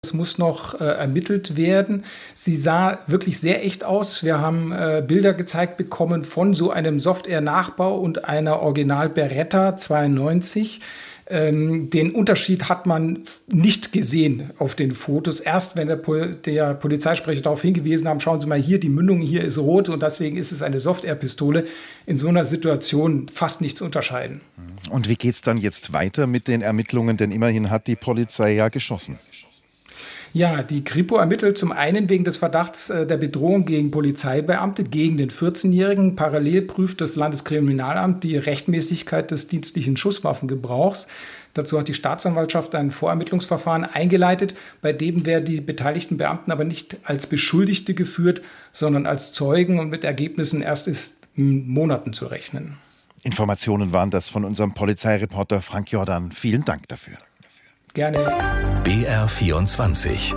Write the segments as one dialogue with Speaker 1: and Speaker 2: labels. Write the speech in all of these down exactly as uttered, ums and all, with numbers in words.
Speaker 1: Es muss noch äh, ermittelt werden. Sie sah wirklich sehr echt aus. Wir haben äh, Bilder gezeigt bekommen von so einem Software-Nachbau und einer Original Beretta zweiundneunzig. Ähm, den Unterschied hat man nicht gesehen auf den Fotos. Erst wenn der, Pol- der Polizeisprecher darauf hingewiesen haben, schauen Sie mal hier, die Mündung hier ist rot und deswegen ist es eine Software-Pistole. In so einer Situation fast nicht zu unterscheiden.
Speaker 2: Und wie geht es dann jetzt weiter mit den Ermittlungen? Denn immerhin hat die Polizei ja geschossen.
Speaker 1: Ja, die Kripo ermittelt zum einen wegen des Verdachts der Bedrohung gegen Polizeibeamte, gegen den vierzehnjährigen. Parallel prüft das Landeskriminalamt die Rechtmäßigkeit des dienstlichen Schusswaffengebrauchs. Dazu hat die Staatsanwaltschaft ein Vorermittlungsverfahren eingeleitet. Bei dem werden die beteiligten Beamten aber nicht als Beschuldigte geführt, sondern als Zeugen und mit Ergebnissen erst in Monaten zu rechnen.
Speaker 2: Informationen waren das von unserem Polizeireporter Frank Jordan. Vielen Dank dafür.
Speaker 1: Gerne.
Speaker 3: B R vierundzwanzig.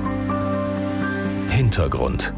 Speaker 3: Hintergrund.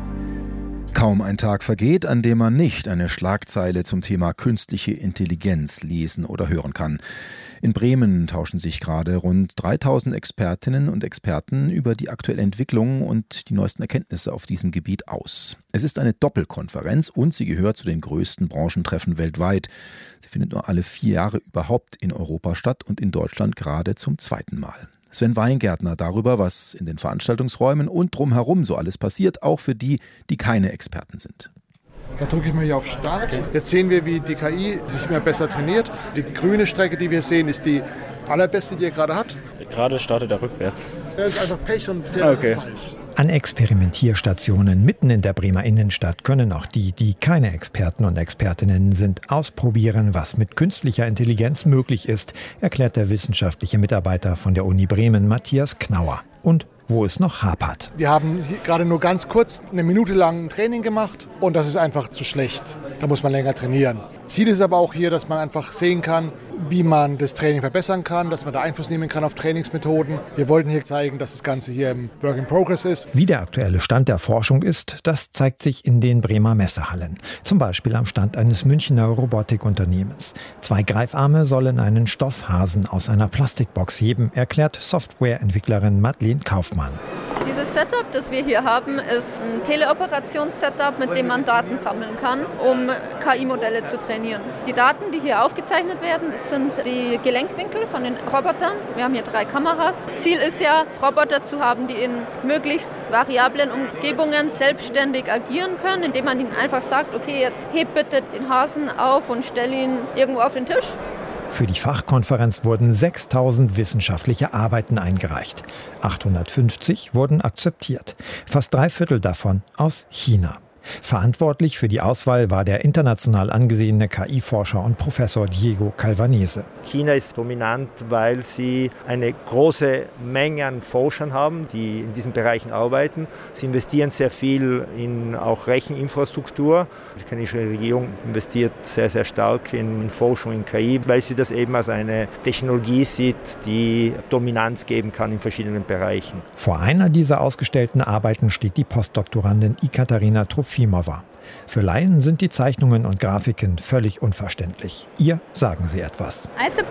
Speaker 4: Kaum ein Tag vergeht, an dem man nicht eine Schlagzeile zum Thema künstliche Intelligenz lesen oder hören kann. In Bremen tauschen sich gerade rund dreitausend Expertinnen und Experten über die aktuelle Entwicklung und die neuesten Erkenntnisse auf diesem Gebiet aus. Es ist eine Doppelkonferenz und sie gehört zu den größten Branchentreffen weltweit. Sie findet nur alle vier Jahre überhaupt in Europa statt und in Deutschland gerade zum zweiten Mal. Sven Weingärtner darüber, was in den Veranstaltungsräumen und drumherum so alles passiert, auch für die, die keine Experten sind.
Speaker 5: Da drücke ich mal hier auf Start. Jetzt sehen wir, wie die K I sich immer besser trainiert. Die grüne Strecke, die wir sehen, ist die allerbeste, die er gerade hat.
Speaker 6: Gerade startet er rückwärts.
Speaker 5: Das ist einfach Pech und fährt
Speaker 6: okay.
Speaker 5: falsch.
Speaker 7: An Experimentierstationen mitten in der Bremer Innenstadt können auch die, die keine Experten und Expertinnen sind, ausprobieren, was mit künstlicher Intelligenz möglich ist, erklärt der wissenschaftliche Mitarbeiter von der Uni Bremen, Matthias Knauer. Und wo es noch hapert.
Speaker 5: Wir haben hier gerade nur ganz kurz eine Minute lang ein Training gemacht und das ist einfach zu schlecht. Da muss man länger trainieren. Ziel ist aber auch hier, dass man einfach sehen kann, wie man das Training verbessern kann, dass man da Einfluss nehmen kann auf Trainingsmethoden. Wir wollten hier zeigen, dass das Ganze hier im Work in Progress ist.
Speaker 7: Wie der aktuelle Stand der Forschung ist, das zeigt sich in den Bremer Messehallen. Zum Beispiel am Stand eines Münchner Robotikunternehmens. Zwei Greifarme sollen einen Stoffhasen aus einer Plastikbox heben, erklärt Softwareentwicklerin Madeleine Kaufmann.
Speaker 8: Dieses Setup, das wir hier haben, ist ein Teleoperations-Setup, mit dem man Daten sammeln kann, um K I-Modelle zu trainieren. Die Daten, die hier aufgezeichnet werden, das sind die Gelenkwinkel von den Robotern. Wir haben hier drei Kameras. Das Ziel ist ja, Roboter zu haben, die in möglichst variablen Umgebungen selbstständig agieren können, indem man ihnen einfach sagt, okay, jetzt heb bitte den Hasen auf und stell ihn irgendwo auf den Tisch.
Speaker 7: Für die Fachkonferenz wurden sechstausend wissenschaftliche Arbeiten eingereicht. achthundertfünfzig wurden akzeptiert. Fast drei Viertel davon aus China. Verantwortlich für die Auswahl war der international angesehene K I-Forscher und Professor Diego Calvanese.
Speaker 9: China ist dominant, weil sie eine große Menge an Forschern haben, die in diesen Bereichen arbeiten. Sie investieren sehr viel in auch Recheninfrastruktur. Die chinesische Regierung investiert sehr, sehr stark in Forschung in K I, weil sie das eben als eine Technologie sieht, die Dominanz geben kann in verschiedenen Bereichen.
Speaker 7: Vor einer dieser ausgestellten Arbeiten steht die Postdoktorandin Ekaterina Trofimova. Für Laien sind die Zeichnungen und Grafiken völlig unverständlich. Ihr sagen sie etwas.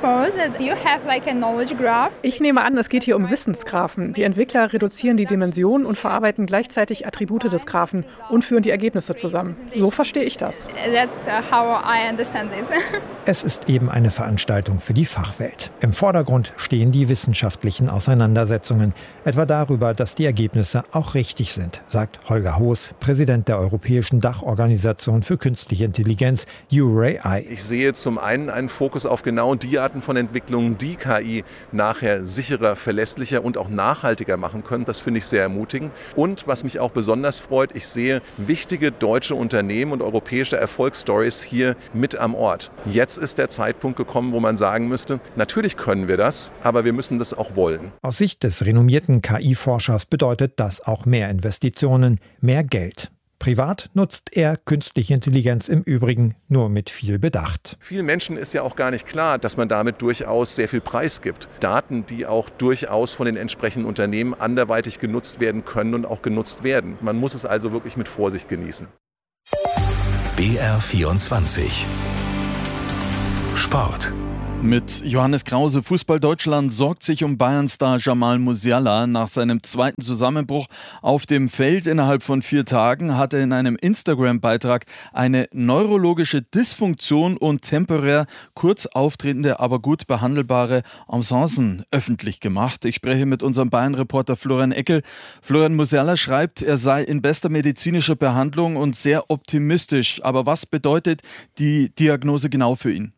Speaker 10: Ich nehme an, es geht hier um Wissensgraphen. Die Entwickler reduzieren die Dimensionen und verarbeiten gleichzeitig Attribute des Graphen und führen die Ergebnisse zusammen. So verstehe ich das.
Speaker 7: Es ist eben eine Veranstaltung für die Fachwelt. Im Vordergrund stehen die wissenschaftlichen Auseinandersetzungen, etwa darüber, dass die Ergebnisse auch richtig sind, sagt Holger Hoos, Präsident der Europäischen Dachorganisation für künstliche Intelligenz, U R A I.
Speaker 11: Ich sehe zum einen einen Fokus auf genau die Arten von Entwicklungen, die K I nachher sicherer, verlässlicher und auch nachhaltiger machen können. Das finde ich sehr ermutigend. Und was mich auch besonders freut, ich sehe wichtige deutsche Unternehmen und europäische Erfolgsstories hier mit am Ort. Jetzt ist der Zeitpunkt gekommen, wo man sagen müsste, natürlich können wir das, aber wir müssen das auch wollen.
Speaker 7: Aus Sicht des renommierten K I-Forschers bedeutet das auch mehr Investitionen, mehr Geld. Privat nutzt er künstliche Intelligenz im Übrigen nur mit viel Bedacht.
Speaker 11: Vielen Menschen ist ja auch gar nicht klar, dass man damit durchaus sehr viel Preis gibt. Daten, die auch durchaus von den entsprechenden Unternehmen anderweitig genutzt werden können und auch genutzt werden. Man muss es also wirklich mit Vorsicht genießen.
Speaker 3: B R vierundzwanzig. Sport.
Speaker 12: Mit Johannes Krause. Fußball Deutschland sorgt sich um Bayern-Star Jamal Musiala. Nach seinem zweiten Zusammenbruch auf dem Feld innerhalb von vier Tagen hat er in einem Instagram-Beitrag eine neurologische Dysfunktion und temporär kurz auftretende, aber gut behandelbare Absenzen öffentlich gemacht. Ich spreche mit unserem Bayern-Reporter Florian Eckel. Florian, Musiala schreibt, er sei in bester medizinischer Behandlung und sehr optimistisch. Aber was bedeutet die Diagnose genau für ihn?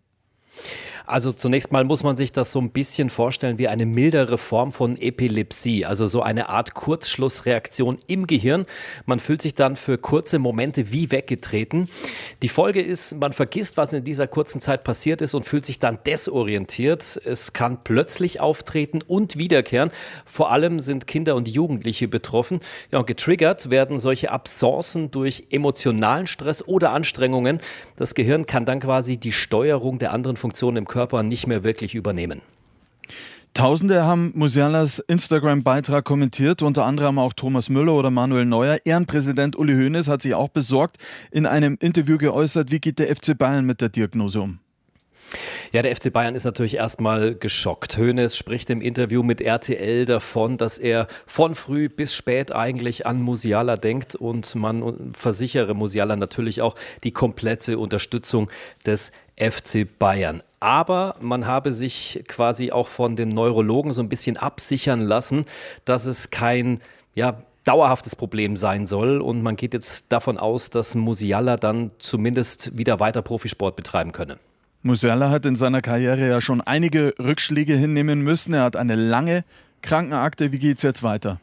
Speaker 13: Also zunächst mal muss man sich das so ein bisschen vorstellen wie eine mildere Form von Epilepsie, also so eine Art Kurzschlussreaktion im Gehirn. Man fühlt sich dann für kurze Momente wie weggetreten. Die Folge ist, man vergisst, was in dieser kurzen Zeit passiert ist und fühlt sich dann desorientiert. Es kann plötzlich auftreten und wiederkehren. Vor allem sind Kinder und Jugendliche betroffen. Ja, und getriggert werden solche Absenzen durch emotionalen Stress oder Anstrengungen. Das Gehirn kann dann quasi die Steuerung der anderen Funktionen im Körper nicht mehr wirklich übernehmen.
Speaker 12: Tausende haben Musialas Instagram-Beitrag kommentiert, unter anderem auch Thomas Müller oder Manuel Neuer. Ehrenpräsident Uli Hoeneß hat sich auch besorgt in einem Interview geäußert. Wie geht der F C Bayern mit der Diagnose um?
Speaker 13: Ja, der F C Bayern ist natürlich erstmal geschockt. Hoeneß spricht im Interview mit R T L davon, dass er von früh bis spät eigentlich an Musiala denkt und man versichere Musiala natürlich auch die komplette Unterstützung des F C Bayern. Aber man habe sich quasi auch von den Neurologen so ein bisschen absichern lassen, dass es kein, ja, dauerhaftes Problem sein soll und man geht jetzt davon aus, dass Musiala dann zumindest wieder weiter Profisport betreiben könne.
Speaker 12: Musiala hat in seiner Karriere ja schon einige Rückschläge hinnehmen müssen. Er hat eine lange Krankenakte. Wie geht's jetzt weiter?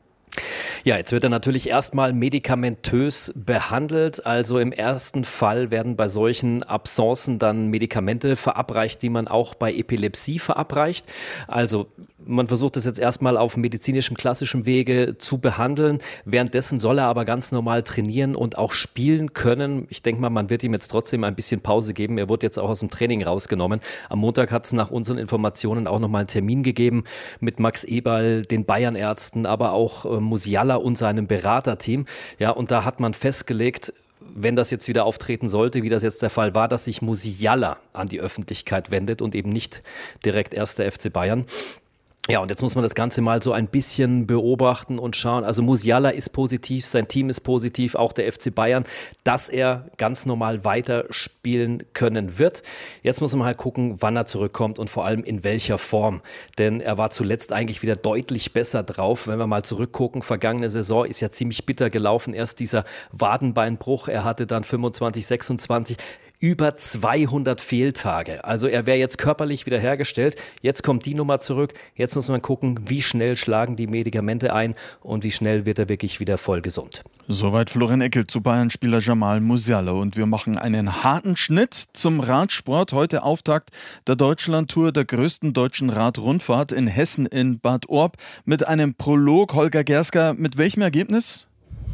Speaker 13: Ja, jetzt wird er natürlich erstmal medikamentös behandelt. Also im ersten Fall werden bei solchen Absenzen dann Medikamente verabreicht, die man auch bei Epilepsie verabreicht. Also man versucht es jetzt erstmal auf medizinischem, klassischem Wege zu behandeln. Währenddessen soll er aber ganz normal trainieren und auch spielen können. Ich denke mal, man wird ihm jetzt trotzdem ein bisschen Pause geben. Er wurde jetzt auch aus dem Training rausgenommen. Am Montag hat es nach unseren Informationen auch nochmal einen Termin gegeben mit Max Eberl, den Bayern-Ärzten, aber auch äh, Musiala und seinem Beraterteam. Ja, und da hat man festgelegt, wenn das jetzt wieder auftreten sollte, wie das jetzt der Fall war, dass sich Musiala an die Öffentlichkeit wendet und eben nicht direkt erst der F C Bayern. Ja, und jetzt muss man das Ganze mal so ein bisschen beobachten und schauen. Also Musiala ist positiv, sein Team ist positiv, auch der F C Bayern, dass er ganz normal weiterspielen können wird. Jetzt muss man halt gucken, wann er zurückkommt und vor allem in welcher Form. Denn er war zuletzt eigentlich wieder deutlich besser drauf. Wenn wir mal zurückgucken, vergangene Saison ist ja ziemlich bitter gelaufen. Erst dieser Wadenbeinbruch, er hatte dann fünfundzwanzig, sechsundzwanzig, über zweihundert Fehltage. Also er wäre jetzt körperlich wiederhergestellt. Jetzt kommt die Nummer zurück. Jetzt muss man gucken, wie schnell schlagen die Medikamente ein und wie schnell wird er wirklich wieder voll gesund.
Speaker 12: Soweit Florian Eckel zu Bayern-Spieler Jamal Musiala. Und wir machen einen harten Schnitt zum Radsport. Heute Auftakt der Deutschlandtour, der größten deutschen Radrundfahrt in Hessen in Bad Orb mit einem Prolog. Holger Gerska, mit welchem Ergebnis?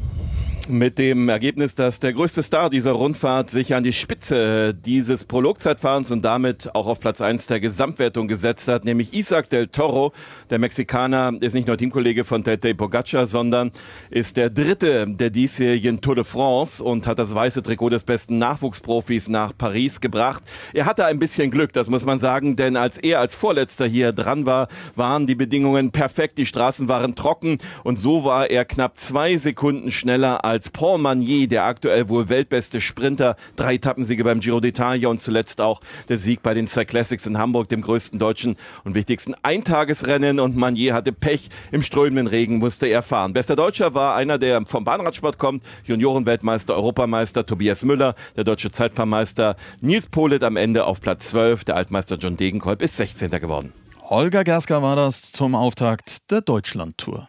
Speaker 14: Mit dem Ergebnis, dass der größte Star dieser Rundfahrt sich an die Spitze dieses Prologzeitfahrens und damit auch auf Platz eins der Gesamtwertung gesetzt hat, nämlich Isaac del Toro. Der Mexikaner ist nicht nur Teamkollege von Tadej Pogačar, sondern ist der dritte der diesjährigen Tour de France und hat das weiße Trikot des besten Nachwuchsprofis nach Paris gebracht. Er hatte ein bisschen Glück, das muss man sagen, denn als er als Vorletzter hier dran war, waren die Bedingungen perfekt, die Straßen waren trocken und so war er knapp zwei Sekunden schneller als als Paul Magnier, der aktuell wohl weltbeste Sprinter, drei Etappensiege beim Giro d'Italia und zuletzt auch der Sieg bei den Cyclassics in Hamburg, dem größten deutschen und wichtigsten Eintagesrennen. Und Magnier hatte Pech, im strömenden Regen musste er fahren. Bester Deutscher war einer, der vom Bahnradsport kommt, Juniorenweltmeister, Europameister Tobias Müller, der deutsche Zeitfahrmeister Nils Politt am Ende auf Platz zwölf, der Altmeister John Degenkolb ist sechzehnter geworden.
Speaker 12: Holger Gerska war das zum Auftakt der Deutschlandtour.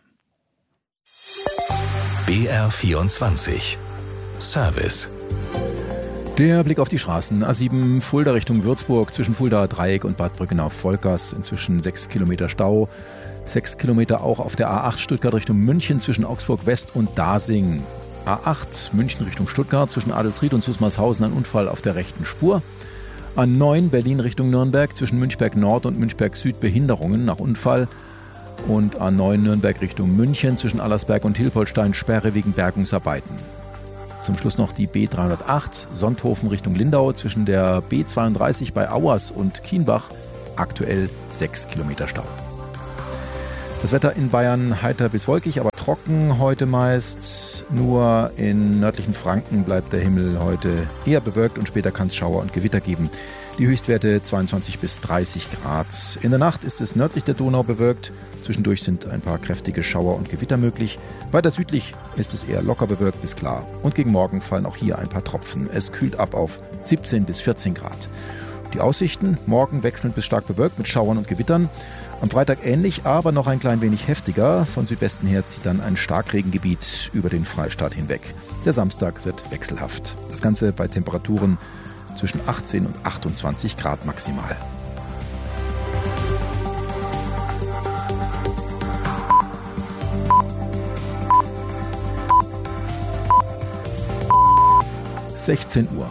Speaker 3: B R vierundzwanzig Service.
Speaker 4: Der Blick auf die Straßen. A sieben Fulda Richtung Würzburg zwischen Fulda Dreieck und Bad Brückenau-Volkers. Inzwischen sechs Kilometer Stau. Sechs Kilometer auch auf der A acht Stuttgart Richtung München zwischen Augsburg West und Dasing. A acht München Richtung Stuttgart zwischen Adelsried und Susmarshausen ein Unfall auf der rechten Spur. A neun Berlin Richtung Nürnberg zwischen Münchberg Nord und Münchberg Süd Behinderungen nach Unfall. Und A neun Nürnberg Richtung München zwischen Allersberg und Hilpoltstein Sperre wegen Bergungsarbeiten. Zum Schluss noch die B dreihundertacht, Sonthofen Richtung Lindau zwischen der B zweiunddreißig bei Auers und Kienbach. Aktuell sechs Kilometer Stau. Das Wetter in Bayern heiter bis wolkig, aber trocken heute meist. Nur in nördlichen Franken bleibt der Himmel heute eher bewölkt und später kann es Schauer und Gewitter geben. Die Höchstwerte zweiundzwanzig bis dreißig Grad. In der Nacht ist es nördlich der Donau bewölkt. Zwischendurch sind ein paar kräftige Schauer und Gewitter möglich. Weiter südlich ist es eher locker bewölkt bis klar. Und gegen Morgen fallen auch hier ein paar Tropfen. Es kühlt ab auf siebzehn bis vierzehn Grad. Die Aussichten, morgen wechselnd bis stark bewölkt mit Schauern und Gewittern. Am Freitag ähnlich, aber noch ein klein wenig heftiger. Von Südwesten her zieht dann ein Starkregengebiet über den Freistaat hinweg. Der Samstag wird wechselhaft. Das Ganze bei Temperaturen zwischen achtzehn und achtundzwanzig Grad maximal. sechzehn Uhr.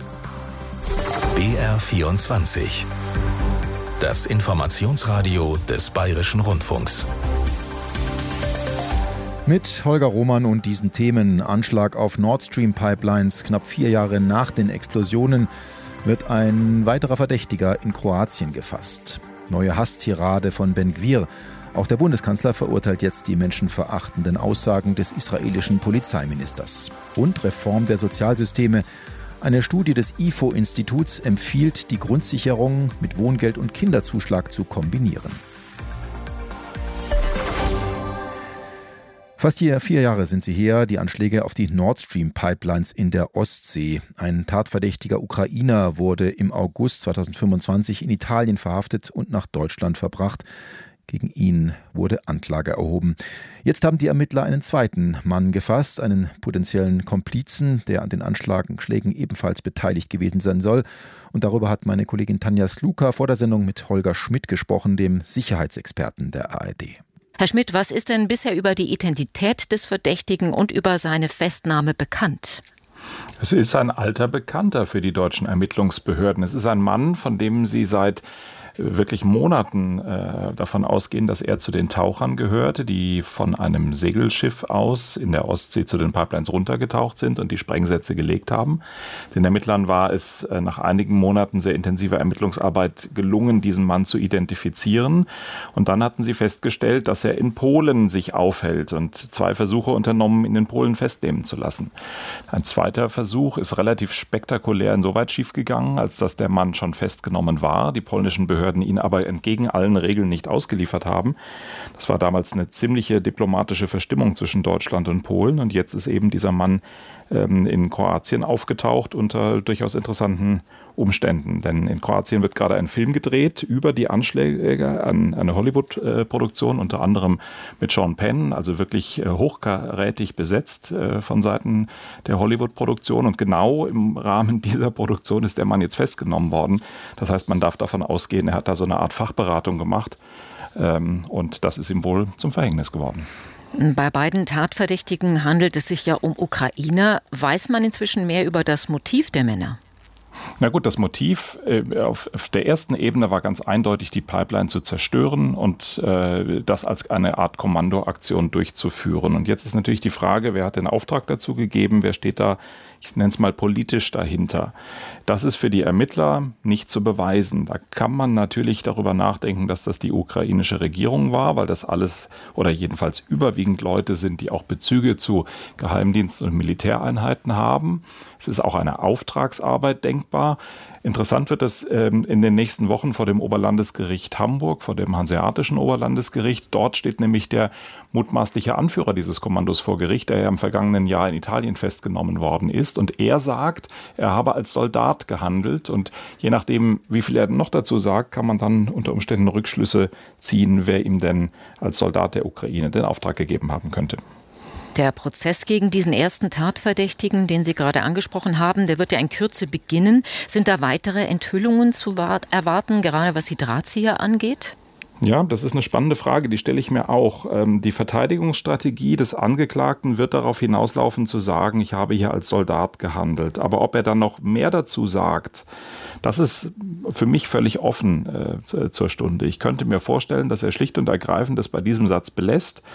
Speaker 3: B R vierundzwanzig. Das Informationsradio des Bayerischen Rundfunks.
Speaker 4: Mit Holger Roman und diesen Themen. Anschlag auf Nord Stream Pipelines. Knapp vier Jahre nach den Explosionen wird ein weiterer Verdächtiger in Kroatien gefasst. Neue Hasstirade von Ben Gvir. Auch der Bundeskanzler verurteilt jetzt die menschenverachtenden Aussagen des israelischen Polizeiministers. Und Reform der Sozialsysteme. Eine Studie des I F O-Instituts empfiehlt, die Grundsicherung mit Wohngeld und Kinderzuschlag zu kombinieren. Fast hier vier Jahre sind sie her, die Anschläge auf die Nord Stream Pipelines in der Ostsee. Ein tatverdächtiger Ukrainer wurde im August zweitausendfünfundzwanzig in Italien verhaftet und nach Deutschland verbracht. Gegen ihn wurde Anklage erhoben. Jetzt haben die Ermittler einen zweiten Mann gefasst, einen potenziellen Komplizen, der an den Anschlägen ebenfalls beteiligt gewesen sein soll. Und darüber hat meine Kollegin Tanja Sluka vor der Sendung mit Holger Schmidt gesprochen, dem Sicherheitsexperten der A R D.
Speaker 15: Herr Schmidt, was ist denn bisher über die Identität des Verdächtigen und über seine Festnahme bekannt?
Speaker 16: Es ist ein alter Bekannter für die deutschen Ermittlungsbehörden. Es ist ein Mann, von dem sie seit wirklich Monaten äh, davon ausgehen, dass er zu den Tauchern gehörte, die von einem Segelschiff aus in der Ostsee zu den Pipelines runtergetaucht sind und die Sprengsätze gelegt haben. Den Ermittlern war es äh, nach einigen Monaten sehr intensiver Ermittlungsarbeit gelungen, diesen Mann zu identifizieren. Und dann hatten sie festgestellt, dass er in Polen sich aufhält und zwei Versuche unternommen, ihn in Polen festnehmen zu lassen. Ein zweiter Versuch ist relativ spektakulär insoweit schiefgegangen, als dass der Mann schon festgenommen war. Die polnischen Behörden ihn aber entgegen allen Regeln nicht ausgeliefert haben. Das war damals eine ziemliche diplomatische Verstimmung zwischen Deutschland und Polen. Und jetzt ist eben dieser Mann ähm, in Kroatien aufgetaucht unter durchaus interessanten Umständen. Denn in Kroatien wird gerade ein Film gedreht über die Anschläge an eine Hollywood-Produktion, unter anderem mit Sean Penn, also wirklich äh, hochkarätig besetzt äh, von Seiten der Hollywood-Produktion. Und genau im Rahmen dieser Produktion ist der Mann jetzt festgenommen worden. Das heißt, man darf davon ausgehen, er hat da so eine Art Fachberatung gemacht. Ähm, und das ist ihm wohl zum Verhängnis geworden.
Speaker 15: Bei beiden Tatverdächtigen handelt es sich ja um Ukrainer. Weiß man inzwischen mehr über das Motiv der Männer?
Speaker 16: Na gut, das Motiv äh, auf, auf der ersten Ebene war ganz eindeutig, die Pipeline zu zerstören und äh, das als eine Art Kommandoaktion durchzuführen. Und jetzt ist natürlich die Frage, wer hat den Auftrag dazu gegeben, wer steht da, ich nenne es mal politisch dahinter. Das ist für die Ermittler nicht zu beweisen. Da kann man natürlich darüber nachdenken, dass das die ukrainische Regierung war, weil das alles oder jedenfalls überwiegend Leute sind, die auch Bezüge zu Geheimdienst- und Militäreinheiten haben. Es ist auch eine Auftragsarbeit denkbar. Interessant wird es ähm, in den nächsten Wochen vor dem Oberlandesgericht Hamburg, vor dem Hanseatischen Oberlandesgericht. Dort steht nämlich der mutmaßliche Anführer dieses Kommandos vor Gericht, der ja im vergangenen Jahr in Italien festgenommen worden ist. Und er sagt, er habe als Soldat gehandelt. Und je nachdem, wie viel er noch dazu sagt, kann man dann unter Umständen Rückschlüsse ziehen, wer ihm denn als Soldat der Ukraine den Auftrag gegeben haben könnte.
Speaker 15: Der Prozess gegen diesen ersten Tatverdächtigen, den Sie gerade angesprochen haben, der wird ja in Kürze beginnen. Sind da weitere Enthüllungen zu erwarten, gerade was die Drahtzieher angeht?
Speaker 16: Ja, das ist eine spannende Frage, die stelle ich mir auch. Die Verteidigungsstrategie des Angeklagten wird darauf hinauslaufen zu sagen, ich habe hier als Soldat gehandelt. Aber ob er dann noch mehr dazu sagt, das ist für mich völlig offen äh, zur Stunde. Ich könnte mir vorstellen, dass er schlicht und ergreifend das bei diesem Satz belässt.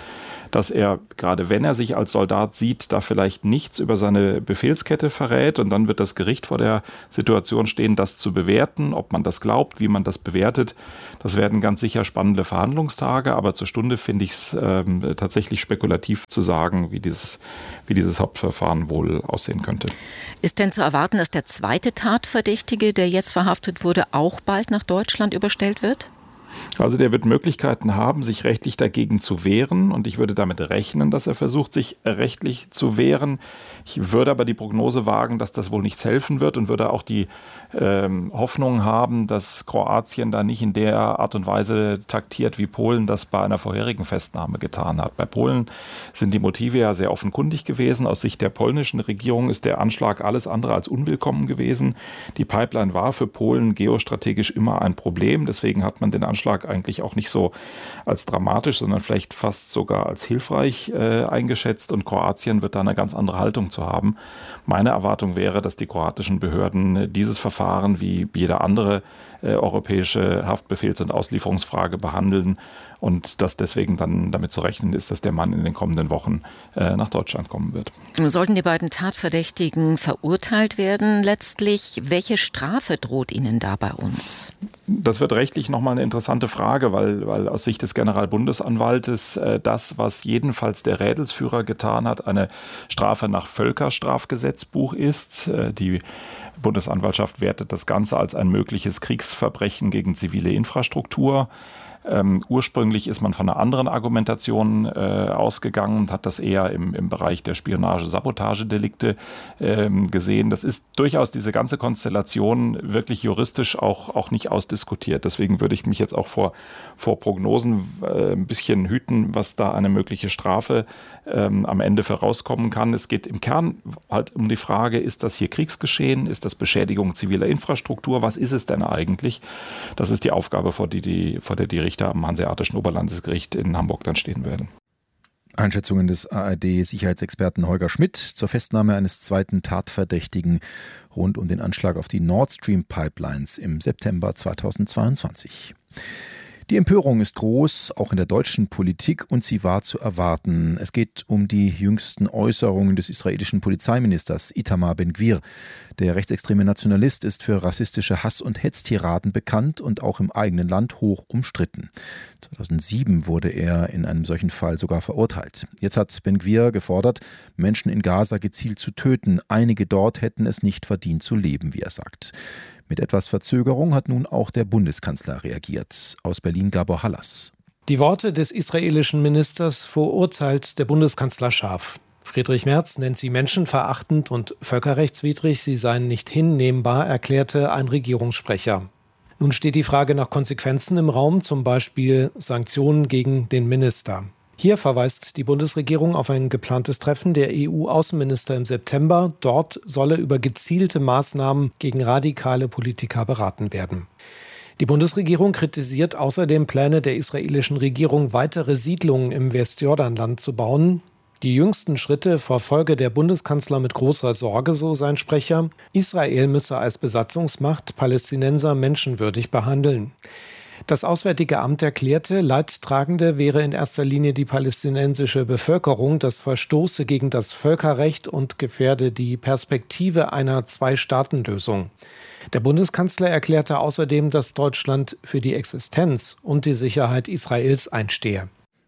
Speaker 16: dass er, gerade wenn er sich als Soldat sieht, da vielleicht nichts über seine Befehlskette verrät und dann wird das Gericht vor der Situation stehen, das zu bewerten, ob man das glaubt, wie man das bewertet. Das werden ganz sicher spannende Verhandlungstage, aber zur Stunde finde ich es ähm, tatsächlich spekulativ zu sagen, wie dieses, wie dieses Hauptverfahren wohl aussehen könnte.
Speaker 15: Ist denn zu erwarten, dass der zweite Tatverdächtige, der jetzt verhaftet wurde, auch bald nach Deutschland überstellt wird?
Speaker 16: Also der wird Möglichkeiten haben, sich rechtlich dagegen zu wehren und ich würde damit rechnen, dass er versucht, sich rechtlich zu wehren. Ich würde aber die Prognose wagen, dass das wohl nichts helfen wird und würde auch die ähm, Hoffnung haben, dass Kroatien da nicht in der Art und Weise taktiert, wie Polen das bei einer vorherigen Festnahme getan hat. Bei Polen sind die Motive ja sehr offenkundig gewesen. Aus Sicht der polnischen Regierung ist der Anschlag alles andere als unwillkommen gewesen. Die Pipeline war für Polen geostrategisch immer ein Problem. Deswegen hat man den Anschlag eigentlich auch nicht so als dramatisch, sondern vielleicht fast sogar als hilfreich äh, eingeschätzt. Und Kroatien wird da eine ganz andere Haltung zu haben. Meine Erwartung wäre, dass die kroatischen Behörden dieses Verfahren wie jede andere äh, europäische Haftbefehls- und Auslieferungsfrage behandeln und dass deswegen dann damit zu rechnen ist, dass der Mann in den kommenden Wochen äh, nach Deutschland kommen wird.
Speaker 15: Sollten die beiden Tatverdächtigen verurteilt werden letztlich, welche Strafe droht ihnen da bei uns?
Speaker 16: Das wird rechtlich nochmal eine interessante Frage, weil, weil aus Sicht des Generalbundesanwaltes äh, das, was jedenfalls der Rädelsführer getan hat, eine Strafe nach Völkerstrafgesetzbuch ist. Äh, die Bundesanwaltschaft wertet das Ganze als ein mögliches Kriegsverbrechen gegen zivile Infrastruktur. Ähm, ursprünglich ist man von einer anderen Argumentation äh, ausgegangen und hat das eher im, im Bereich der Spionage-Sabotagedelikte ähm, gesehen. Das ist durchaus diese ganze Konstellation wirklich juristisch auch, auch nicht ausdiskutiert. Deswegen würde ich mich jetzt auch vor, vor Prognosen äh, ein bisschen hüten, was da eine mögliche Strafe ähm, am Ende für rauskommen kann. Es geht im Kern halt um die Frage, ist das hier Kriegsgeschehen? Ist das Beschädigung ziviler Infrastruktur? Was ist es denn eigentlich? Das ist die Aufgabe, vor, die, die, vor der die Richter am Hanseatischen Oberlandesgericht in Hamburg dann stehen werden.
Speaker 4: Einschätzungen des A R D-Sicherheitsexperten Holger Schmidt zur Festnahme eines zweiten Tatverdächtigen rund um den Anschlag auf die Nord Stream Pipelines im September zweitausendzweiundzwanzig. Die Empörung ist groß, auch in der deutschen Politik, und sie war zu erwarten. Es geht um die jüngsten Äußerungen des israelischen Polizeiministers Itamar Ben-Gvir. Der rechtsextreme Nationalist ist für rassistische Hass- und Hetztiraden bekannt und auch im eigenen Land hoch umstritten. zweitausendsieben wurde er in einem solchen Fall sogar verurteilt. Jetzt hat Ben-Gvir gefordert, Menschen in Gaza gezielt zu töten. Einige dort hätten es nicht verdient zu leben, wie er sagt. Mit etwas Verzögerung hat nun auch der Bundeskanzler reagiert. Aus Berlin Gabor Hallas.
Speaker 17: Die Worte des israelischen Ministers verurteilt der Bundeskanzler scharf. Friedrich Merz nennt sie menschenverachtend und völkerrechtswidrig, sie seien nicht hinnehmbar, erklärte ein Regierungssprecher. Nun steht die Frage nach Konsequenzen im Raum, zum Beispiel Sanktionen gegen den Minister. Hier verweist die Bundesregierung auf ein geplantes Treffen der E U-Außenminister im September. Dort solle über gezielte Maßnahmen gegen radikale Politiker beraten werden. Die Bundesregierung kritisiert außerdem Pläne der israelischen Regierung, weitere Siedlungen im Westjordanland zu bauen. Die jüngsten Schritte verfolge der Bundeskanzler mit großer Sorge, so sein Sprecher. Israel müsse als Besatzungsmacht Palästinenser menschenwürdig behandeln. Das Auswärtige Amt erklärte, Leidtragende wäre in erster Linie die palästinensische Bevölkerung. Das verstoße gegen das Völkerrecht und gefährde die Perspektive einer Zwei-Staaten-Lösung. Der Bundeskanzler erklärte außerdem, dass Deutschland für die Existenz und die Sicherheit Israels einstehe.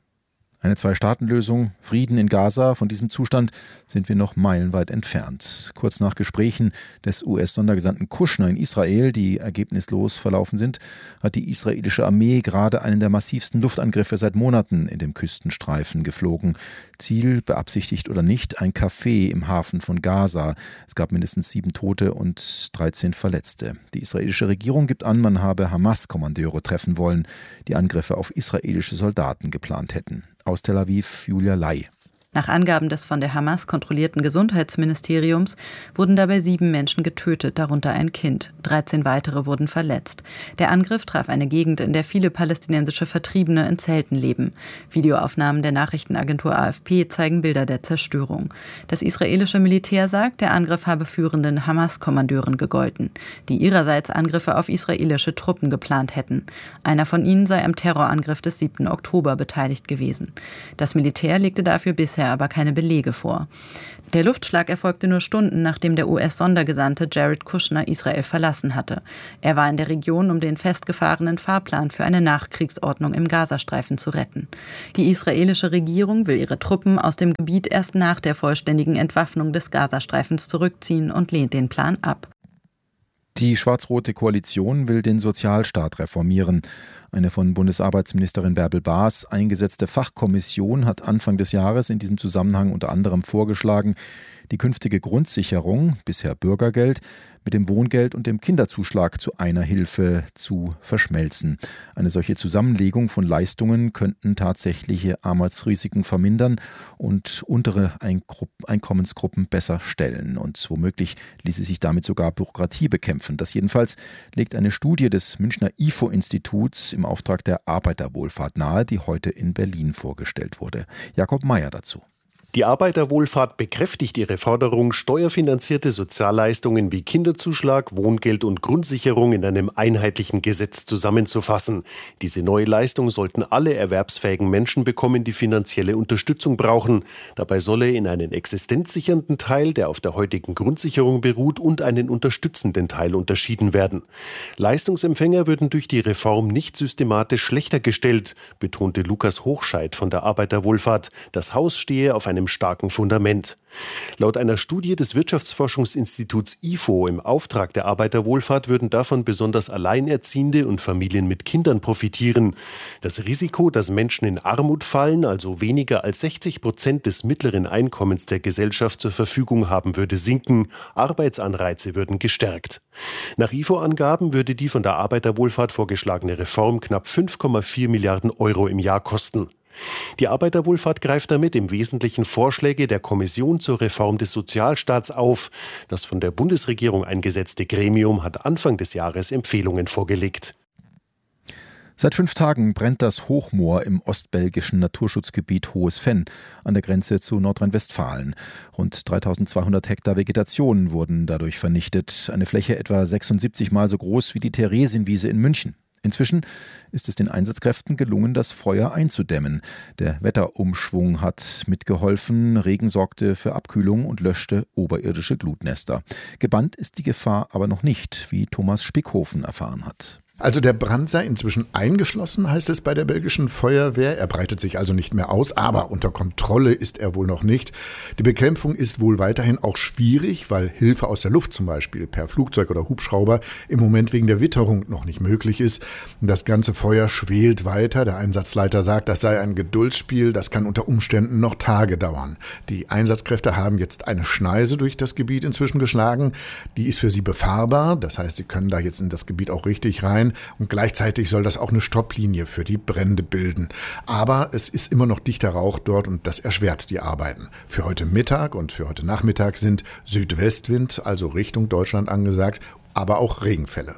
Speaker 4: Eine Zwei-Staaten-Lösung, Frieden in Gaza, von diesem Zustand sind wir noch meilenweit entfernt. Kurz nach Gesprächen des U S-Sondergesandten Kushner in Israel, die ergebnislos verlaufen sind, hat die israelische Armee gerade einen der massivsten Luftangriffe seit Monaten in dem Küstenstreifen geflogen. Ziel, beabsichtigt oder nicht, ein Café im Hafen von Gaza. Es gab mindestens sieben Tote und dreizehn Verletzte. Die israelische Regierung gibt an, man habe Hamas-Kommandeure treffen wollen, die Angriffe auf israelische Soldaten geplant hätten. Aus Tel Aviv, Julia Lai.
Speaker 18: Nach Angaben des von der Hamas kontrollierten Gesundheitsministeriums wurden dabei sieben Menschen getötet, darunter ein Kind. dreizehn weitere wurden verletzt. Der Angriff traf eine Gegend, in der viele palästinensische Vertriebene in Zelten leben. Videoaufnahmen der Nachrichtenagentur A F P zeigen Bilder der Zerstörung. Das israelische Militär sagt, der Angriff habe führenden Hamas-Kommandeuren gegolten, die ihrerseits Angriffe auf israelische Truppen geplant hätten. Einer von ihnen sei am Terrorangriff des siebten Oktober beteiligt gewesen. Das Militär legte dafür bisher aber keine Belege vor. Der Luftschlag erfolgte nur Stunden, nachdem der U S-Sondergesandte Jared Kushner Israel verlassen hatte. Er war in der Region, um den festgefahrenen Fahrplan für eine Nachkriegsordnung im Gazastreifen zu retten. Die israelische Regierung will ihre Truppen aus dem Gebiet erst nach der vollständigen Entwaffnung des Gazastreifens zurückziehen und lehnt den Plan ab.
Speaker 4: Die schwarz-rote Koalition will den Sozialstaat reformieren. Eine von Bundesarbeitsministerin Bärbel Baas eingesetzte Fachkommission hat Anfang des Jahres in diesem Zusammenhang unter anderem vorgeschlagen, die künftige Grundsicherung, bisher Bürgergeld, mit dem Wohngeld und dem Kinderzuschlag zu einer Hilfe zu verschmelzen. Eine solche Zusammenlegung von Leistungen könnten tatsächliche Armutsrisiken vermindern und untere Einkommensgruppen besser stellen. Und womöglich ließe sich damit sogar Bürokratie bekämpfen. Das jedenfalls legt eine Studie des Münchner I F O-Instituts im Auftrag der Arbeiterwohlfahrt nahe, die heute in Berlin vorgestellt wurde. Jakob Mayer dazu.
Speaker 19: Die Arbeiterwohlfahrt bekräftigt ihre Forderung, steuerfinanzierte Sozialleistungen wie Kinderzuschlag, Wohngeld und Grundsicherung in einem einheitlichen Gesetz zusammenzufassen. Diese neue Leistung sollten alle erwerbsfähigen Menschen bekommen, die finanzielle Unterstützung brauchen. Dabei solle in einen existenzsichernden Teil, der auf der heutigen Grundsicherung beruht, und einen unterstützenden Teil unterschieden werden. Leistungsempfänger würden durch die Reform nicht systematisch schlechter gestellt, betonte Lukas Hochscheid von der Arbeiterwohlfahrt. Das Haus stehe auf einem starken Fundament. Laut einer Studie des Wirtschaftsforschungsinstituts I F O im Auftrag der Arbeiterwohlfahrt würden davon besonders Alleinerziehende und Familien mit Kindern profitieren. Das Risiko, dass Menschen in Armut fallen, also weniger als sechzig Prozent des mittleren Einkommens der Gesellschaft zur Verfügung haben, würde sinken. Arbeitsanreize würden gestärkt. Nach I F O-Angaben würde die von der Arbeiterwohlfahrt vorgeschlagene Reform knapp fünf Komma vier Milliarden Euro im Jahr kosten. Die Arbeiterwohlfahrt greift damit im Wesentlichen Vorschläge der Kommission zur Reform des Sozialstaats auf. Das von der Bundesregierung eingesetzte Gremium hat Anfang des Jahres Empfehlungen vorgelegt.
Speaker 4: Seit fünf Tagen brennt das Hochmoor im ostbelgischen Naturschutzgebiet Hohes Venn an der Grenze zu Nordrhein-Westfalen. Rund dreitausendzweihundert Hektar Vegetation wurden dadurch vernichtet. Eine Fläche etwa sechsundsiebzig Mal so groß wie die Theresienwiese in München. Inzwischen ist es den Einsatzkräften gelungen, das Feuer einzudämmen. Der Wetterumschwung hat mitgeholfen, Regen sorgte für Abkühlung und löschte oberirdische Glutnester. Gebannt ist die Gefahr aber noch nicht, wie Thomas Spickhofen erfahren hat.
Speaker 20: Also der Brand sei inzwischen eingeschlossen, heißt es bei der belgischen Feuerwehr. Er breitet sich also nicht mehr aus, aber unter Kontrolle ist er wohl noch nicht. Die Bekämpfung ist wohl weiterhin auch schwierig, weil Hilfe aus der Luft, zum Beispiel per Flugzeug oder Hubschrauber, im Moment wegen der Witterung noch nicht möglich ist. Das ganze Feuer schwelt weiter. Der Einsatzleiter sagt, das sei ein Geduldsspiel, das kann unter Umständen noch Tage dauern. Die Einsatzkräfte haben jetzt eine Schneise durch das Gebiet inzwischen geschlagen. Die ist für sie befahrbar, das heißt, sie können da jetzt in das Gebiet auch richtig rein. Und gleichzeitig soll das auch eine Stopplinie für die Brände bilden. Aber es ist immer noch dichter Rauch dort und das erschwert die Arbeiten. Für heute Mittag und für heute Nachmittag sind Südwestwind, also Richtung Deutschland angesagt, aber auch Regenfälle.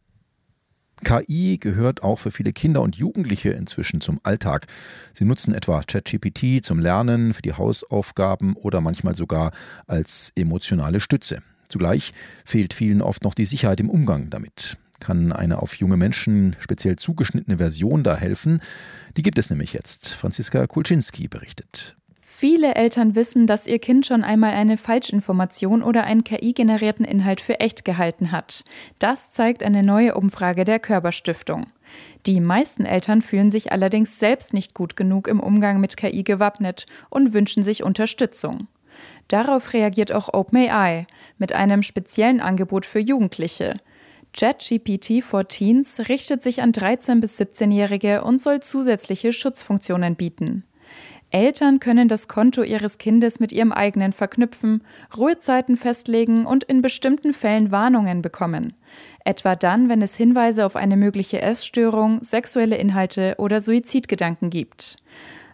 Speaker 4: K I gehört auch für viele Kinder und Jugendliche inzwischen zum Alltag. Sie nutzen etwa ChatGPT zum Lernen, für die Hausaufgaben oder manchmal sogar als emotionale Stütze. Zugleich fehlt vielen oft noch die Sicherheit im Umgang damit. Kann eine auf junge Menschen speziell zugeschnittene Version da helfen? Die gibt es nämlich jetzt. Franziska Kulczynski berichtet.
Speaker 21: Viele Eltern wissen, dass ihr Kind schon einmal eine Falschinformation oder einen K I-generierten Inhalt für echt gehalten hat. Das zeigt eine neue Umfrage der Körber-Stiftung. Die meisten Eltern fühlen sich allerdings selbst nicht gut genug im Umgang mit K I gewappnet und wünschen sich Unterstützung. Darauf reagiert auch OpenAI mit einem speziellen Angebot für Jugendliche. ChatGPT for Teens richtet sich an dreizehn- bis siebzehnjährige und soll zusätzliche Schutzfunktionen bieten. Eltern können das Konto ihres Kindes mit ihrem eigenen verknüpfen, Ruhezeiten festlegen und in bestimmten Fällen Warnungen bekommen. Etwa dann, wenn es Hinweise auf eine mögliche Essstörung, sexuelle Inhalte oder Suizidgedanken gibt.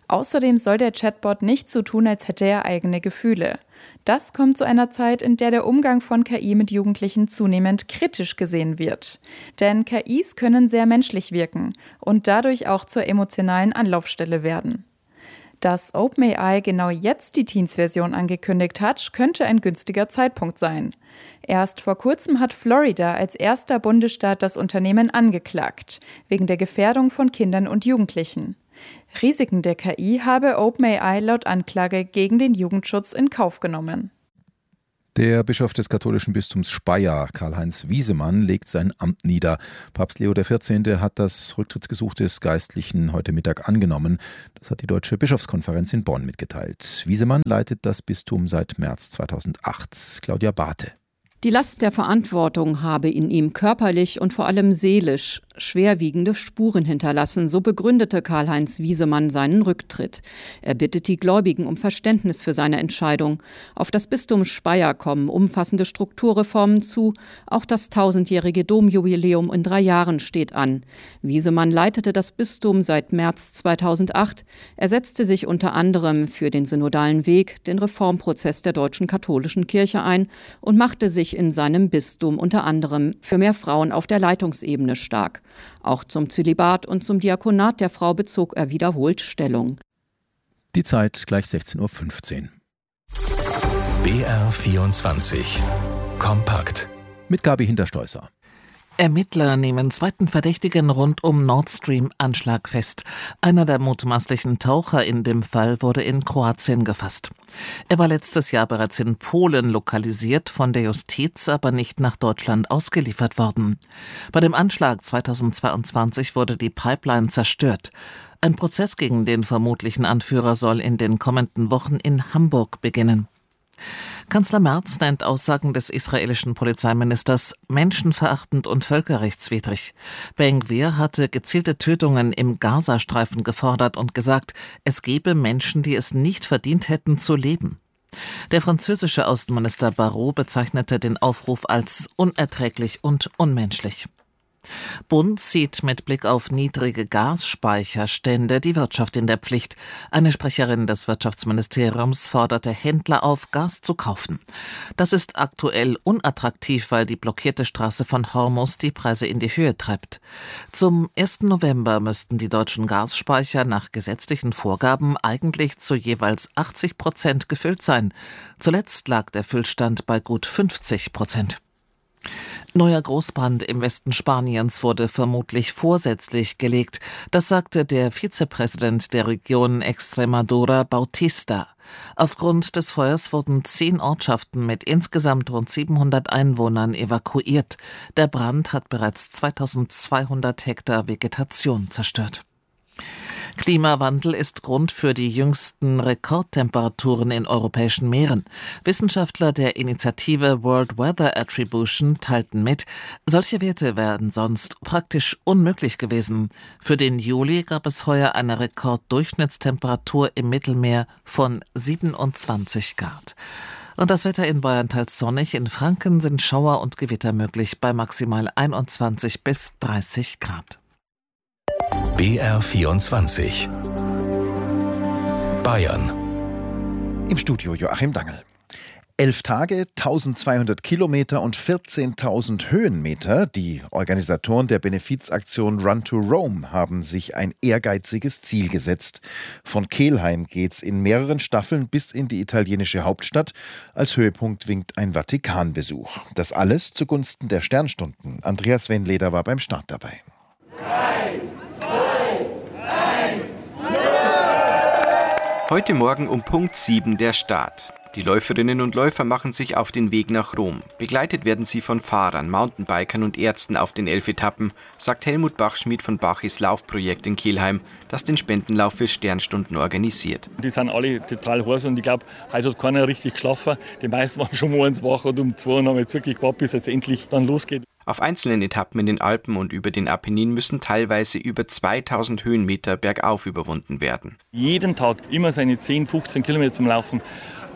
Speaker 21: Außerdem soll der Chatbot nicht so tun, als hätte er eigene Gefühle. Das kommt zu einer Zeit, in der der Umgang von K I mit Jugendlichen zunehmend kritisch gesehen wird. Denn K Is können sehr menschlich wirken und dadurch auch zur emotionalen Anlaufstelle werden. Dass OpenAI genau jetzt die Teens-Version angekündigt hat, könnte ein günstiger Zeitpunkt sein. Erst vor kurzem hat Florida als erster Bundesstaat das Unternehmen angeklagt, wegen der Gefährdung von Kindern und Jugendlichen. Risiken der K I habe OpenAI laut Anklage gegen den Jugendschutz in Kauf genommen.
Speaker 4: Der Bischof des katholischen Bistums Speyer, Karl-Heinz Wiesemann, legt sein Amt nieder. Papst Leo der vierzehnte hat das Rücktrittsgesuch des Geistlichen heute Mittag angenommen. Das hat die Deutsche Bischofskonferenz in Bonn mitgeteilt. Wiesemann leitet das Bistum seit März zweitausendacht. Claudia Barthe.
Speaker 2: Die Last der Verantwortung habe in ihm körperlich und vor allem seelisch schwerwiegende Spuren hinterlassen, so begründete Karl-Heinz Wiesemann seinen Rücktritt. Er bittet die Gläubigen um Verständnis für seine Entscheidung. Auf das Bistum Speyer kommen umfassende Strukturreformen zu. Auch das tausendjährige Domjubiläum in drei Jahren steht an. Wiesemann leitete das Bistum seit März zweitausendacht. Er setzte sich unter anderem für den synodalen Weg, den Reformprozess der deutschen katholischen Kirche ein und machte sich in seinem Bistum unter anderem für mehr Frauen auf der Leitungsebene stark. Auch zum Zölibat und zum Diakonat der Frau bezog er wiederholt Stellung.
Speaker 4: Die Zeit gleich sechzehn Uhr fünfzehn.
Speaker 3: B R vierundzwanzig. Kompakt.
Speaker 4: Mit Gabi Hinterstoißer.
Speaker 22: Ermittler nehmen zweiten Verdächtigen rund um Nord Stream-Anschlag fest. Einer der mutmaßlichen Taucher in dem Fall wurde in Kroatien gefasst. Er war letztes Jahr bereits in Polen lokalisiert, von der Justiz aber nicht nach Deutschland ausgeliefert worden. Bei dem Anschlag zweitausendzweiundzwanzig wurde die Pipeline zerstört. Ein Prozess gegen den vermutlichen Anführer soll in den kommenden Wochen in Hamburg beginnen. Kanzler Merz nennt Aussagen des israelischen Polizeiministers menschenverachtend und völkerrechtswidrig. Ben Gvir hatte gezielte Tötungen im Gazastreifen gefordert und gesagt, es gebe Menschen, die es nicht verdient hätten zu leben. Der französische Außenminister Barrot bezeichnete den Aufruf als unerträglich und unmenschlich. Bund zieht mit Blick auf niedrige Gasspeicherstände die Wirtschaft in der Pflicht. Eine Sprecherin des Wirtschaftsministeriums forderte Händler auf, Gas zu kaufen. Das ist aktuell unattraktiv, weil die blockierte Straße von Hormuz die Preise in die Höhe treibt. Zum ersten November müssten die deutschen Gasspeicher nach gesetzlichen Vorgaben eigentlich zu jeweils achtzig Prozent gefüllt sein. Zuletzt lag der Füllstand bei gut fünfzig Prozent. Neuer Großbrand im Westen Spaniens wurde vermutlich vorsätzlich gelegt. Das sagte der Vizepräsident der Region Extremadura, Bautista. Aufgrund des Feuers wurden zehn Ortschaften mit insgesamt rund siebenhundert Einwohnern evakuiert. Der Brand hat bereits zweitausendzweihundert Hektar Vegetation zerstört. Klimawandel ist Grund für die jüngsten Rekordtemperaturen in europäischen Meeren. Wissenschaftler der Initiative World Weather Attribution teilten mit, solche Werte wären sonst praktisch unmöglich gewesen. Für den Juli gab es heuer eine Rekorddurchschnittstemperatur im Mittelmeer von siebenundzwanzig Grad. Und das Wetter in Bayern teils sonnig, in Franken sind Schauer und Gewitter möglich bei maximal einundzwanzig bis dreißig Grad.
Speaker 3: B R vierundzwanzig. Bayern.
Speaker 23: Im Studio Joachim Dangel. Elf Tage, tausendzweihundert Kilometer und vierzehntausend Höhenmeter. Die Organisatoren der Benefizaktion Run to Rome haben sich ein ehrgeiziges Ziel gesetzt. Von Kelheim geht's in mehreren Staffeln bis in die italienische Hauptstadt. Als Höhepunkt winkt ein Vatikanbesuch. Das alles zugunsten der Sternstunden. Andreas Wenleder war beim Start dabei.
Speaker 24: Drei, zwei, eins,
Speaker 25: Heute Morgen um Punkt sieben der Start. Die Läuferinnen und Läufer machen sich auf den Weg nach Rom. Begleitet werden sie von Fahrern, Mountainbikern und Ärzten auf den elf Etappen, sagt Helmut Bachschmidt von Bachis Laufprojekt in Kelheim, das den Spendenlauf für Sternstunden organisiert.
Speaker 26: Die sind alle total heiß und ich glaube, heute hat keiner richtig geschlafen. Die meisten waren schon morgens wach und um zwei und haben jetzt wirklich gewartet, bis es jetzt endlich dann losgeht.
Speaker 25: Auf einzelnen Etappen in den Alpen und über den Apenninen müssen teilweise über zweitausend Höhenmeter bergauf überwunden werden.
Speaker 26: Jeden Tag immer seine zehn, fünfzehn Kilometer zum Laufen.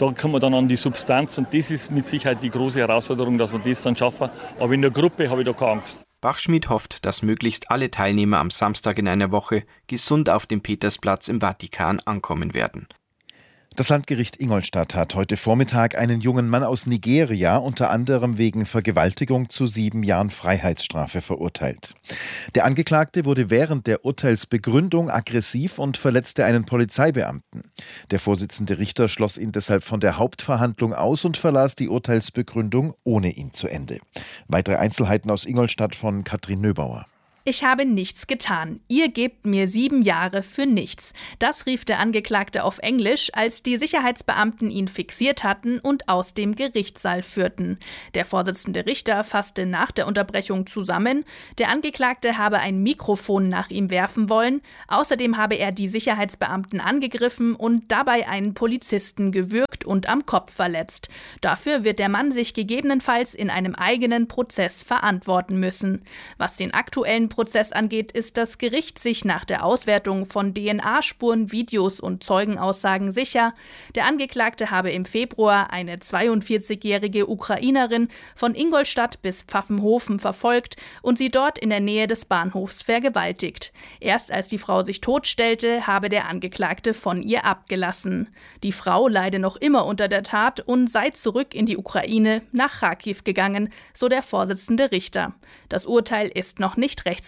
Speaker 26: Da kommen wir dann an die Substanz und das ist mit Sicherheit die große Herausforderung, dass wir das dann schaffen. Aber in der Gruppe habe ich da keine Angst.
Speaker 25: Bachschmidt hofft, dass möglichst alle Teilnehmer am Samstag in einer Woche gesund auf dem Petersplatz im Vatikan ankommen werden.
Speaker 23: Das Landgericht Ingolstadt hat heute Vormittag einen jungen Mann aus Nigeria unter anderem wegen Vergewaltigung zu sieben Jahren Freiheitsstrafe verurteilt. Der Angeklagte wurde während der Urteilsbegründung aggressiv und verletzte einen Polizeibeamten. Der Vorsitzende Richter schloss ihn deshalb von der Hauptverhandlung aus und verlas die Urteilsbegründung ohne ihn zu Ende. Weitere Einzelheiten aus Ingolstadt von Katrin Nöbauer.
Speaker 1: Ich habe nichts getan. Ihr gebt mir sieben Jahre für nichts. Das rief der Angeklagte auf Englisch, als die Sicherheitsbeamten ihn fixiert hatten und aus dem Gerichtssaal führten. Der Vorsitzende Richter fasste nach der Unterbrechung zusammen. Der Angeklagte habe ein Mikrofon nach ihm werfen wollen. Außerdem habe er die Sicherheitsbeamten angegriffen und dabei einen Polizisten gewürgt und am Kopf verletzt. Dafür wird der Mann sich gegebenenfalls in einem eigenen Prozess verantworten müssen. Was den aktuellen Prozess angeht, ist das Gericht sich nach der Auswertung von D N A-Spuren, Videos und Zeugenaussagen sicher. Der Angeklagte habe im Februar eine zweiundvierzigjährige Ukrainerin von Ingolstadt bis Pfaffenhofen verfolgt und sie dort in der Nähe des Bahnhofs vergewaltigt. Erst als die Frau sich totstellte, habe der Angeklagte von ihr abgelassen. Die Frau leide noch immer unter der Tat und sei zurück in die Ukraine nach Charkiw gegangen, so der Vorsitzende Richter. Das Urteil ist noch nicht rechtskräftig.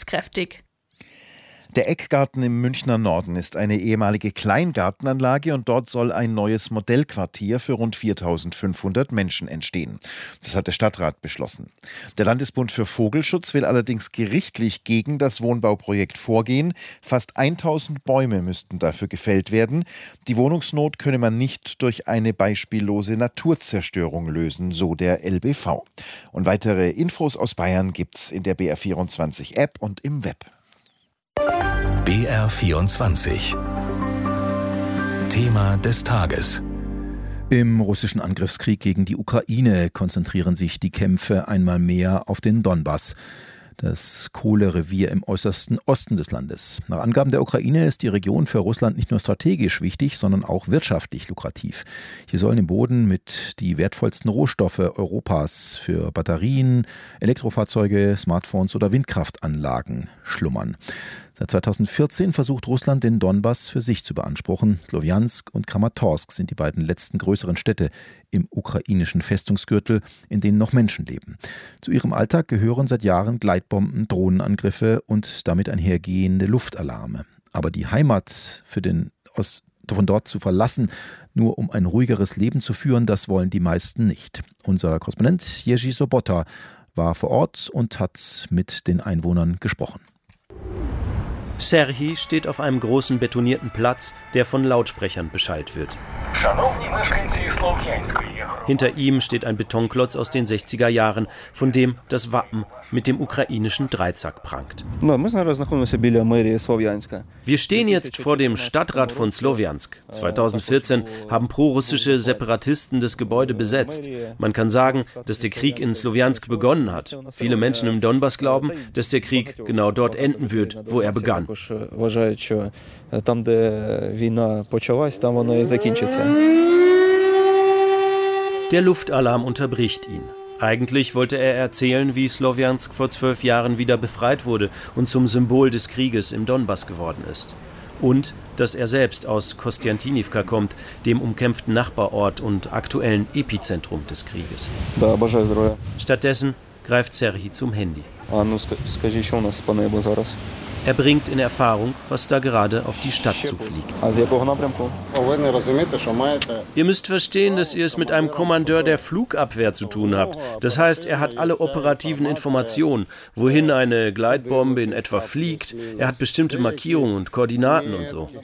Speaker 23: Der Eckgarten im Münchner Norden ist eine ehemalige Kleingartenanlage und dort soll ein neues Modellquartier für rund viertausendfünfhundert Menschen entstehen. Das hat der Stadtrat beschlossen. Der Landesbund für Vogelschutz will allerdings gerichtlich gegen das Wohnbauprojekt vorgehen. Fast tausend Bäume müssten dafür gefällt werden. Die Wohnungsnot könne man nicht durch eine beispiellose Naturzerstörung lösen, so der L B V. Und weitere Infos aus Bayern gibt's in der B R vierundzwanzig App und im Web.
Speaker 3: B R vierundzwanzig. Thema des Tages.
Speaker 4: Im russischen Angriffskrieg gegen die Ukraine konzentrieren sich die Kämpfe einmal mehr auf den Donbass, das Kohlerevier im äußersten Osten des Landes. Nach Angaben der Ukraine ist die Region für Russland nicht nur strategisch wichtig, sondern auch wirtschaftlich lukrativ. Hier sollen im Boden mit die wertvollsten Rohstoffe Europas für Batterien, Elektrofahrzeuge, Smartphones oder Windkraftanlagen schlummern. Seit zweitausendvierzehn versucht Russland, den Donbass für sich zu beanspruchen. Slowjansk und Kramatorsk sind die beiden letzten größeren Städte im ukrainischen Festungsgürtel, in denen noch Menschen leben. Zu ihrem Alltag gehören seit Jahren Gleitbomben, Drohnenangriffe und damit einhergehende Luftalarme. Aber die Heimat für den aus, von dort zu verlassen, nur um ein ruhigeres Leben zu führen, das wollen die meisten nicht. Unser Korrespondent Jerzy Sobota war vor Ort und hat mit den Einwohnern gesprochen.
Speaker 5: Serhii steht auf einem großen betonierten Platz, der von Lautsprechern beschallt wird. Hinter ihm steht ein Betonklotz aus den sechziger Jahren, von dem das Wappen mit dem ukrainischen Dreizack prangt. Wir stehen jetzt vor dem Stadtrat von Slowjansk. zweitausendvierzehn haben prorussische Separatisten das Gebäude besetzt. Man kann sagen, dass der Krieg in Slowjansk begonnen hat. Viele Menschen im Donbass glauben, dass der Krieg genau dort enden wird, wo er begann. Der Luftalarm unterbricht ihn. Eigentlich wollte er erzählen, wie Slowjansk vor zwölf Jahren wieder befreit wurde und zum Symbol des Krieges im Donbass geworden ist. Und dass er selbst aus Kostiantynivka kommt, dem umkämpften Nachbarort und aktuellen Epizentrum des Krieges. Stattdessen greift Serhii zum Handy. Er bringt in Erfahrung, was da gerade auf die Stadt zufliegt. Ihr müsst verstehen, dass ihr es mit einem Kommandeur der Flugabwehr zu tun habt. Das heißt, er hat alle operativen Informationen, wohin eine Gleitbombe in etwa fliegt. Er hat bestimmte Markierungen und Koordinaten und so,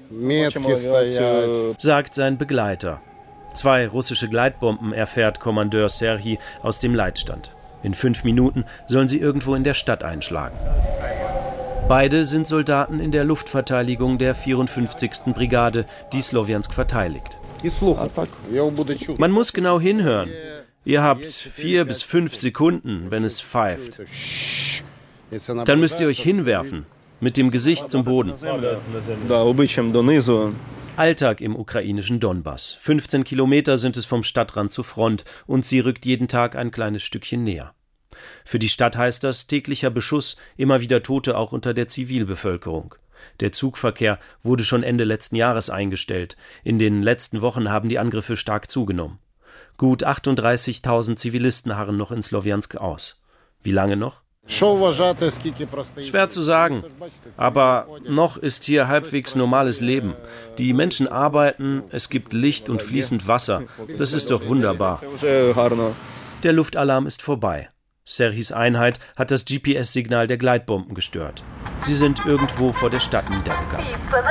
Speaker 5: sagt sein Begleiter. Zwei russische Gleitbomben erfährt Kommandeur Serhii aus dem Leitstand. In fünf Minuten sollen sie irgendwo in der Stadt einschlagen. Beide sind Soldaten in der Luftverteidigung der vierundfünfzigsten Brigade, die Slowjansk verteidigt. Man muss genau hinhören. Ihr habt vier bis fünf Sekunden, wenn es pfeift. Dann müsst ihr euch hinwerfen, mit dem Gesicht zum Boden. Alltag im ukrainischen Donbass. fünfzehn Kilometer sind es vom Stadtrand zur Front und sie rückt jeden Tag ein kleines Stückchen näher. Für die Stadt heißt das täglicher Beschuss, immer wieder Tote auch unter der Zivilbevölkerung. Der Zugverkehr wurde schon Ende letzten Jahres eingestellt. In den letzten Wochen haben die Angriffe stark zugenommen. Gut achtunddreißigtausend Zivilisten harren noch in Slowjansk aus. Wie lange noch? Schwer zu sagen, aber noch ist hier halbwegs normales Leben. Die Menschen arbeiten, es gibt Licht und fließend Wasser. Das ist doch wunderbar. Der Luftalarm ist vorbei. Serhis Einheit hat das G P S-Signal der Gleitbomben gestört. Sie sind irgendwo vor der Stadt niedergegangen.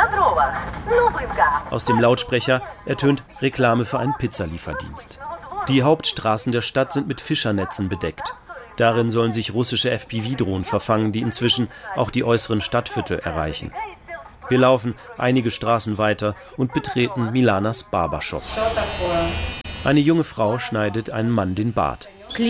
Speaker 5: Aus dem Lautsprecher ertönt Reklame für einen Pizzalieferdienst. Die Hauptstraßen der Stadt sind mit Fischernetzen bedeckt. Darin sollen sich russische F P V-Drohnen verfangen, die inzwischen auch die äußeren Stadtviertel erreichen. Wir laufen einige Straßen weiter und betreten Milanas Barbershop. Eine junge Frau schneidet einem Mann den Bart.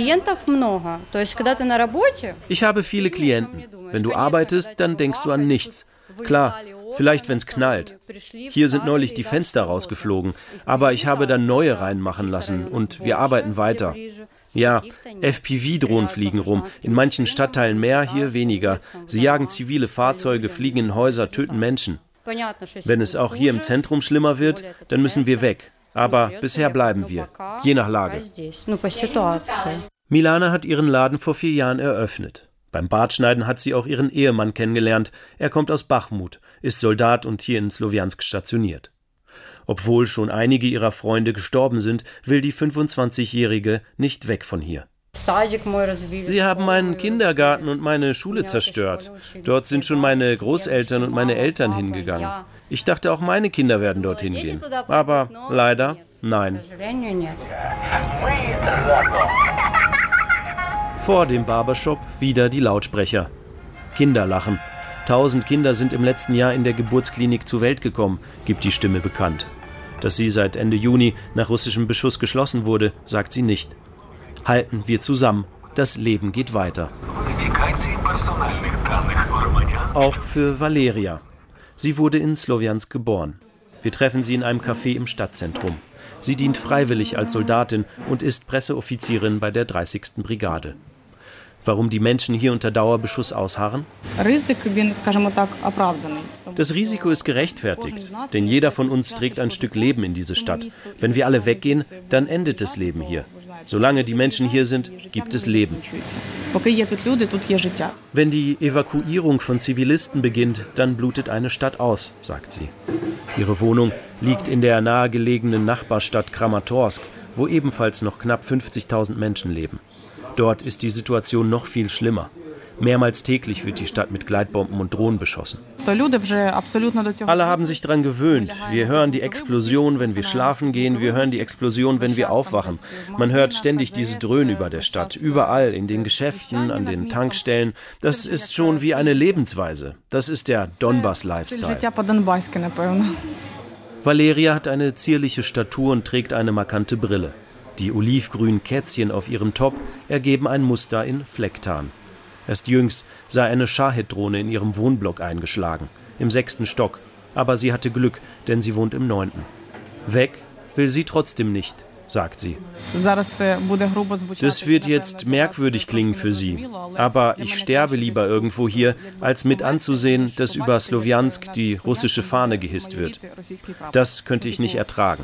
Speaker 5: Ich habe viele Klienten. Wenn du arbeitest, dann denkst du an nichts. Klar, vielleicht wenn es knallt. Hier sind neulich die Fenster rausgeflogen, aber ich habe dann neue reinmachen lassen und wir arbeiten weiter. Ja, F P V-Drohnen fliegen rum, in manchen Stadtteilen mehr, hier weniger. Sie jagen zivile Fahrzeuge, fliegen in Häuser, töten Menschen. Wenn es auch hier im Zentrum schlimmer wird, dann müssen wir weg. Aber bisher bleiben wir, je nach Lage. Milana hat ihren Laden vor vier Jahren eröffnet. Beim Bartschneiden hat sie auch ihren Ehemann kennengelernt. Er kommt aus Bachmut, ist Soldat und hier in Slowjansk stationiert. Obwohl schon einige ihrer Freunde gestorben sind, will die fünfundzwanzigjährige nicht weg von hier. Sie haben meinen Kindergarten und meine Schule zerstört. Dort sind schon meine Großeltern und meine Eltern hingegangen. Ich dachte, auch meine Kinder werden dorthin gehen. Aber leider, nein. Vor dem Barbershop wieder die Lautsprecher. Kinder lachen. Tausend Kinder sind im letzten Jahr in der Geburtsklinik zur Welt gekommen, gibt die Stimme bekannt. Dass sie seit Ende Juni nach russischem Beschuss geschlossen wurde, sagt sie nicht. Halten wir zusammen, das Leben geht weiter. Auch für Valeria. Sie wurde in Slowjansk geboren. Wir treffen sie in einem Café im Stadtzentrum. Sie dient freiwillig als Soldatin und ist Presseoffizierin bei der dreißigsten Brigade. Warum die Menschen hier unter Dauerbeschuss ausharren? Das Risiko ist gerechtfertigt, denn jeder von uns trägt ein Stück Leben in diese Stadt. Wenn wir alle weggehen, dann endet das Leben hier. Solange die Menschen hier sind, gibt es Leben. Wenn die Evakuierung von Zivilisten beginnt, dann blutet eine Stadt aus, sagt sie. Ihre Wohnung liegt in der nahegelegenen Nachbarstadt Kramatorsk, wo ebenfalls noch knapp fünfzigtausend Menschen leben. Dort ist die Situation noch viel schlimmer. Mehrmals täglich wird die Stadt mit Gleitbomben und Drohnen beschossen. Alle haben sich daran gewöhnt. Wir hören die Explosion, wenn wir schlafen gehen. Wir hören die Explosion, wenn wir aufwachen. Man hört ständig dieses Dröhnen über der Stadt. Überall, in den Geschäften, an den Tankstellen. Das ist schon wie eine Lebensweise. Das ist der Donbass-Lifestyle. Valeria hat eine zierliche Statur und trägt eine markante Brille. Die olivgrünen Kätzchen auf ihrem Top ergeben ein Muster in Flecktarn. Erst jüngst sei eine Shahed-Drohne in ihrem Wohnblock eingeschlagen, im sechsten Stock. Aber sie hatte Glück, denn sie wohnt im neunten. Weg will sie trotzdem nicht, sagt sie. Das wird jetzt merkwürdig klingen für sie. Aber ich sterbe lieber irgendwo hier, als mit anzusehen, dass über Slowjansk die russische Fahne gehisst wird. Das könnte ich nicht ertragen.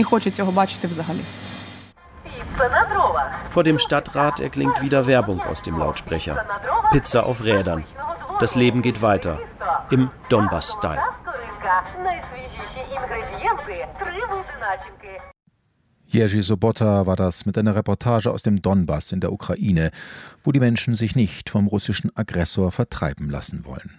Speaker 5: Vor dem Stadtrat erklingt wieder Werbung aus dem Lautsprecher. Pizza auf Rädern. Das Leben geht weiter. Im Donbass-Style.
Speaker 4: Jerzy Sobota war das mit einer Reportage aus dem Donbass in der Ukraine, wo die Menschen sich nicht vom russischen Aggressor vertreiben lassen wollen.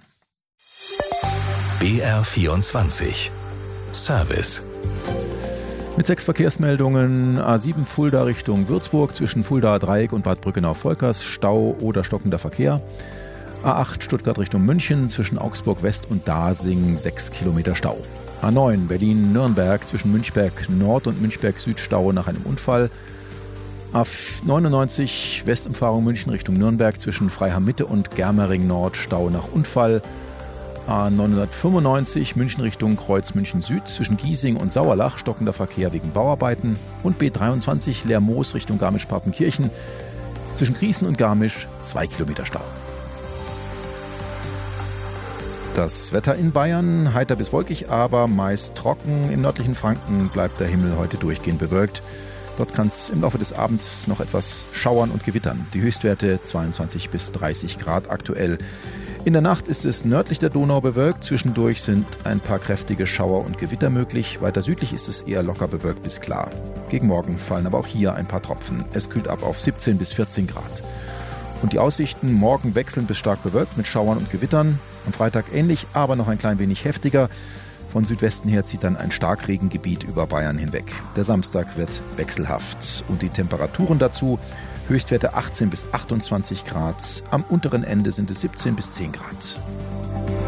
Speaker 3: B R vierundzwanzig Service.
Speaker 4: Mit sechs Verkehrsmeldungen: A sieben Fulda Richtung Würzburg zwischen Fuldaer Dreieck und Bad Brückenau-Volkers, Stau oder stockender Verkehr. A acht Stuttgart Richtung München zwischen Augsburg West und Dasing, sechs Kilometer Stau. A neun Berlin-Nürnberg zwischen Münchberg Nord und Münchberg Süd Stau nach einem Unfall. A neunundneunzig Westumfahrung München Richtung Nürnberg zwischen Freiham Mitte und Germering Nord Stau nach Unfall. A neunhundertfünfundneunzig München Richtung Kreuz München Süd zwischen Giesing und Sauerlach stockender Verkehr wegen Bauarbeiten und B dreiundzwanzig Lermoos Richtung Garmisch-Partenkirchen zwischen Griesen und Garmisch zwei Kilometer Stau. Das Wetter in Bayern, heiter bis wolkig, aber meist trocken. Im nördlichen Franken bleibt der Himmel heute durchgehend bewölkt. Dort kann es im Laufe des Abends noch etwas schauern und gewittern. Die Höchstwerte zweiundzwanzig bis dreißig Grad aktuell. In der Nacht ist es nördlich der Donau bewölkt. Zwischendurch sind ein paar kräftige Schauer und Gewitter möglich. Weiter südlich ist es eher locker bewölkt bis klar. Gegen Morgen fallen aber auch hier ein paar Tropfen. Es kühlt ab auf siebzehn bis vierzehn Grad. Und die Aussichten morgen wechseln bis stark bewölkt mit Schauern und Gewittern. Am Freitag ähnlich, aber noch ein klein wenig heftiger. Von Südwesten her zieht dann ein Starkregengebiet über Bayern hinweg. Der Samstag wird wechselhaft. Und die Temperaturen dazu: Höchstwerte achtzehn bis achtundzwanzig Grad. Am unteren Ende sind es siebzehn bis zehn Grad.